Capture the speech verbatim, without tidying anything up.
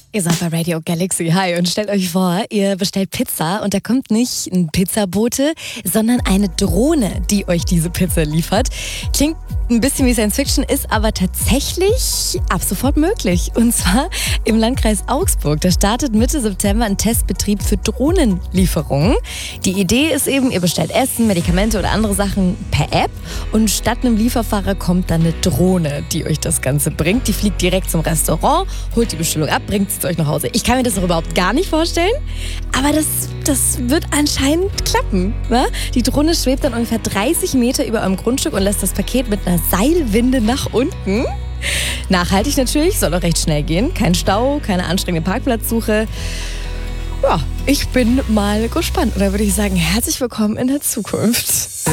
Ihr seid bei Radio Galaxy. Hi, und stellt euch vor, ihr bestellt Pizza und da kommt nicht ein Pizzabote, sondern eine Drohne, die euch diese Pizza liefert. Klingt ein bisschen wie Science Fiction, ist aber tatsächlich ab sofort möglich. Und zwar im Landkreis Augsburg. Da startet Mitte September ein Testbetrieb für Drohnenlieferungen. Die Idee ist eben, ihr bestellt Essen, Medikamente oder andere Sachen per App und statt einem Lieferfahrer kommt dann eine Drohne, die euch das Ganze bringt. Die fliegt direkt zum Restaurant, holt die Bestellung ab, bringt es zu euch nach Hause. Ich kann mir das noch überhaupt gar nicht vorstellen, aber das, das wird anscheinend klappen. Ne? Die Drohne schwebt dann ungefähr dreißig Meter über eurem Grundstück und lässt das Paket mit einer Seilwinde nach unten. Nachhaltig natürlich, soll auch recht schnell gehen. Kein Stau, keine anstrengende Parkplatzsuche. Ja, ich bin mal gespannt. Oder würde ich sagen, herzlich willkommen in der Zukunft.